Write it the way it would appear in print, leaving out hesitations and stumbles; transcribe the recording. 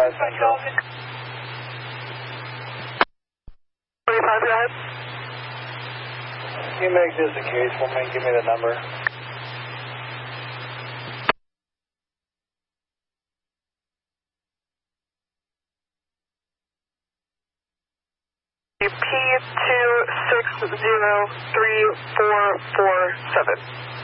Central. 45, go ahead. Can you make this a case for me? Give me the number. P26034447.